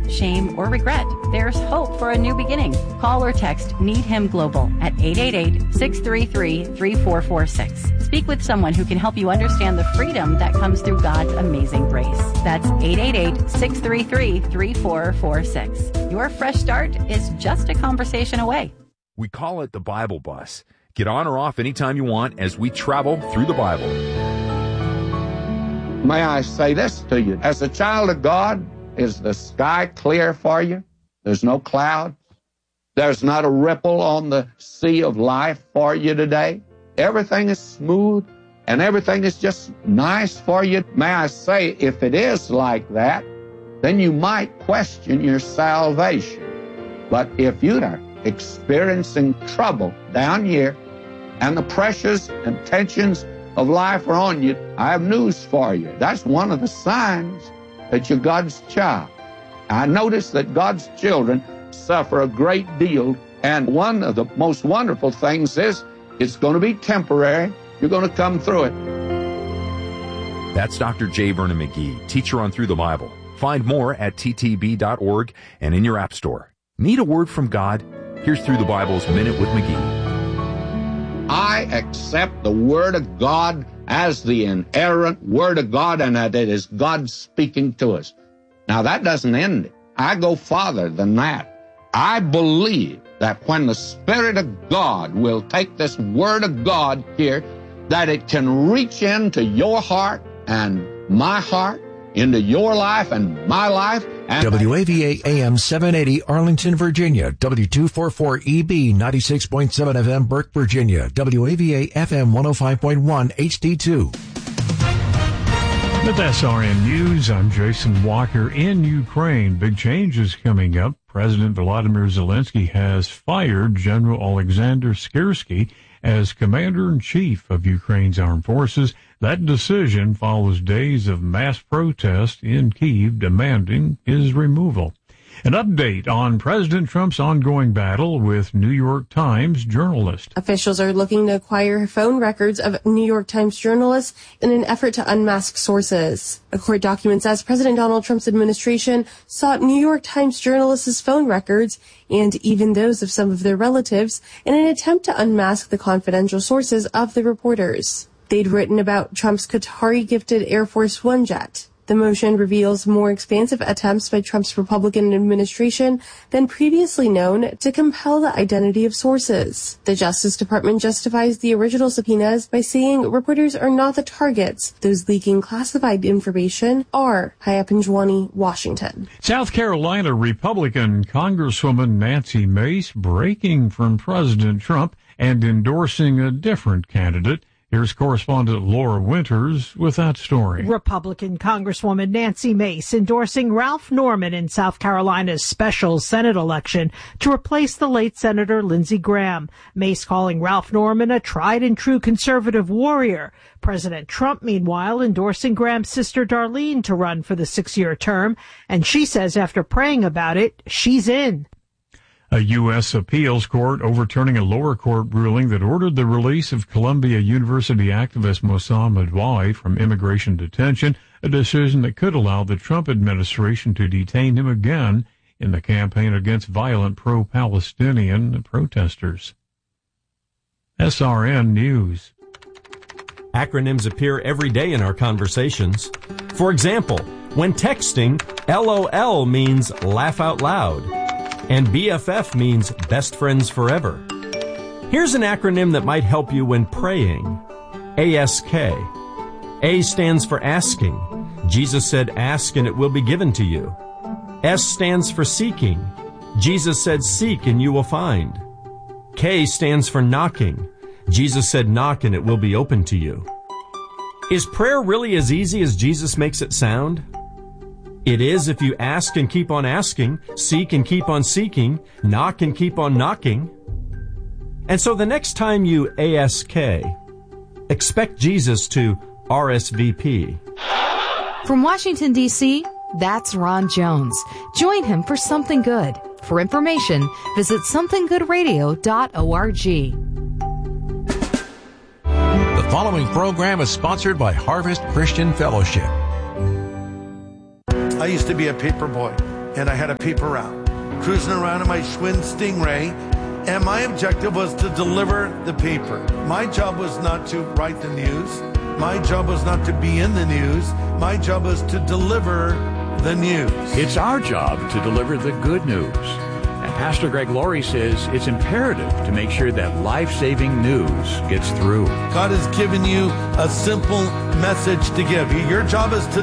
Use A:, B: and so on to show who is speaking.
A: shame, or regret. There's hope for a new beginning. Call or text Need Him Global at 888-633-3446. Speak with someone who can help you understand the freedom that comes through God's amazing grace. That's 888-633-3446. Your fresh start is just a conversation away.
B: We call it the Bible Bus. Get on or off anytime you want as we travel through the Bible.
C: May I say this to you? As a child of God, is the sky clear for you? There's no clouds. There's not a ripple on the sea of life for you today. Everything is smooth and everything is just nice for you. May I say, if it is like that, then you might question your salvation. But if you are experiencing trouble down here and the pressures and tensions of life are on you, I have news for you. That's one of the signs that you're God's child. I notice that God's children suffer a great deal, and one of the most wonderful things is it's going to be temporary. You're going to come through it.
B: That's Dr. J. Vernon McGee, teacher on Through the Bible. Find more at ttb.org and in your app store. Need a word from God? Here's Through the Bible's Minute with McGee.
C: I accept the Word of God as the inerrant Word of God, and that it is God speaking to us. Now, that doesn't end it. I go farther than that. I believe that when the Spirit of God will take this Word of God here, that it can reach into your heart and my heart, into your life and my life. And
D: WAVA AM 780 Arlington, Virginia. W244EB 96.7 FM Burke, Virginia. WAVA FM 105.1 HD2.
E: With SRN News, I'm Jason Walker. In Ukraine, big changes coming up. President Volodymyr Zelensky has fired General Alexander Skyrsky as Commander-in-Chief of Ukraine's armed forces. That decision follows days of mass protest in Kyiv demanding his removal. An update on President Trump's ongoing battle with New York Times journalists.
F: Officials are looking to acquire phone records of New York Times journalists in an effort to unmask sources. A court document says President Donald Trump's administration sought New York Times journalists' phone records and even those of some of their relatives in an attempt to unmask the confidential sources of the reporters. They'd written about Trump's Qatari-gifted Air Force One jet. The motion reveals more expansive attempts by Trump's Republican administration than previously known to compel the identity of sources. The Justice Department justifies the original subpoenas by saying reporters are not the targets. Those leaking classified information are. Haya Pinjwani, Washington.
E: South Carolina Republican Congresswoman Nancy Mace breaking from President Trump and endorsing a different candidate. Here's correspondent Laura Winters with that story.
G: Republican Congresswoman Nancy Mace endorsing Ralph Norman in South Carolina's special Senate election to replace the late Senator Lindsey Graham. Mace calling Ralph Norman a tried and true conservative warrior. President Trump, meanwhile, endorsing Graham's sister Darlene to run for the 6-year term. And she says after praying about it, she's in.
E: A U.S. appeals court overturning a lower court ruling that ordered the release of Columbia University activist Mossad Madwali from immigration detention, a decision that could allow the Trump administration to detain him again in the campaign against violent pro-Palestinian protesters. SRN News.
H: Acronyms appear every day in our conversations. For example, when texting, LOL means laugh out loud. And BFF means best friends forever. Here's an acronym that might help you when praying. ASK. A stands for asking. Jesus said, ask and it will be given to you. S stands for seeking. Jesus said, seek and you will find. K stands for knocking. Jesus said, knock and it will be open to you. Is prayer really as easy as Jesus makes it sound? It is if you ask and keep on asking, seek and keep on seeking, knock and keep on knocking. And so the next time you ASK, expect Jesus to RSVP.
I: From Washington, D.C., that's Ron Jones. Join him for Something Good. For information, visit somethinggoodradio.org.
D: The following program is sponsored by Harvest Christian Fellowship.
J: I used to be a paper boy, and I had a paper route, cruising around in my Schwinn Stingray, and my objective was to deliver the paper. My job was not to write the news. My job was not to be in the news. My job was to deliver the news.
K: It's our job to deliver the good news. And Pastor Greg Laurie says it's imperative to make sure that life-saving news gets through.
J: God has given you a simple message to give. Your job is to